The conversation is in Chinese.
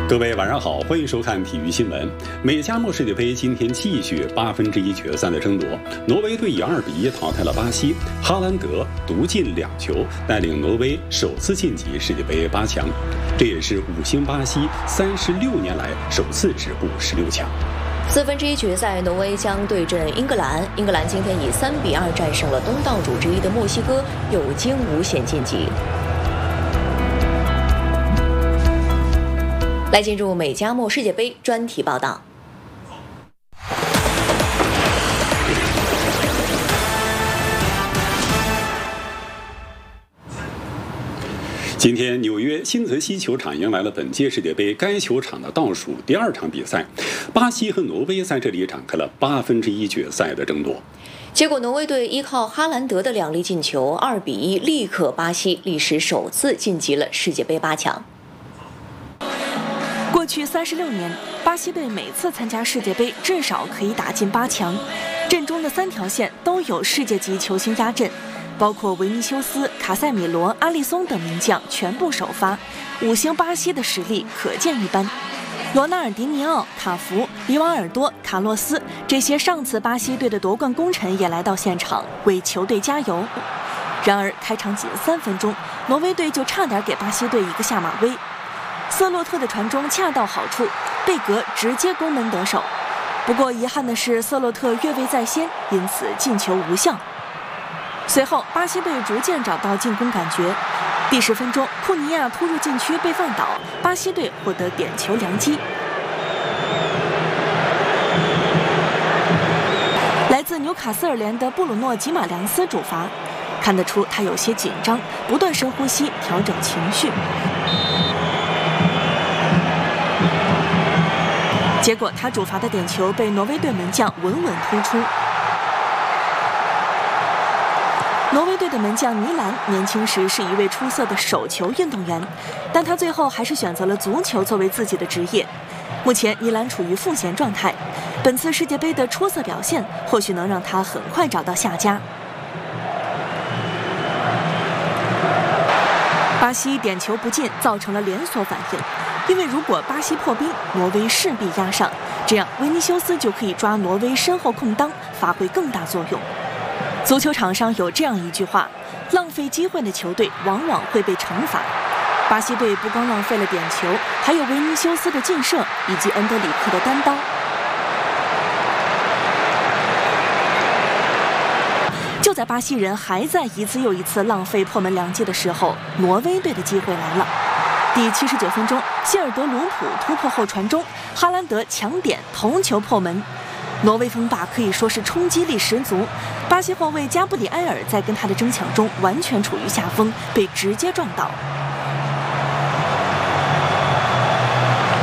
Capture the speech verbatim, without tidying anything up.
各位晚上好，欢迎收看体育新闻。美加墨世界杯今天继续八分之一决赛的争夺，挪威队以二比一淘汰了巴西，哈兰德独进两球，带领挪威首次晋级世界杯八强，这也是五星巴西三十六年来首次止步十六强。 四分之一决赛，挪威将对阵英格兰。英格兰今天以三比二战胜了东道主之一的墨西哥，有惊无险晋级。来进入美加墨世界杯专题报道。 今天，纽约新泽西球场迎来了本届世界杯该球场的倒数第二场比赛，巴西和挪威在这里展开了八分之一决赛的争夺。 结果，挪威队依靠哈兰德的两粒进球，二比一力克巴西，历史首次晋级了世界杯八强。 过去三十六年，巴西队每次参加世界杯至少可以打进八强，阵中的三条线都有世界级球星压阵，包括维尼修斯、卡塞米罗、阿利松等名将全部首发，五星巴西的实力可见一斑。罗纳尔迪尼奥、卡福、里瓦尔多、卡洛斯这些上次巴西队的夺冠功臣也来到现场为球队加油。然而开场仅三分钟，挪威队就差点给巴西队一个下马威。瑟洛特的传中恰到好处，贝格直接攻门得手。不过遗憾的是，瑟洛特越位在先，因此进球无效。随后，巴西队逐渐找到进攻感觉。第十分钟，库尼亚突入禁区被放倒，巴西队获得点球良机。来自纽卡斯尔联的布鲁诺·吉马良斯主罚，看得出他有些紧张，不断深呼吸，调整情绪。结果他主罚的点球被挪威队门将稳稳突出。挪威队的门将尼兰年轻时是一位出色的手球运动员，但他最后还是选择了足球作为自己的职业。目前尼兰处于赋闲状态，本次世界杯的出色表现或许能让他很快找到下家。巴西点球不进，造成了连锁反应。因为如果巴西破冰，挪威势必压上，这样维尼修斯就可以抓挪威身后空当，发挥更大作用。足球场上有这样一句话：浪费机会的球队往往会被惩罚。巴西队不光浪费了点球，还有维尼修斯的劲射以及恩德里克的单刀。就在巴西人还在一次又一次浪费破门良机的时候，挪威队的机会来了。第七十九分钟，希尔德鲁普突破后传中，哈兰德抢点头球破门。挪威锋霸可以说是冲击力十足，巴西后卫加布里埃尔在跟他的争抢中完全处于下风，被直接撞倒。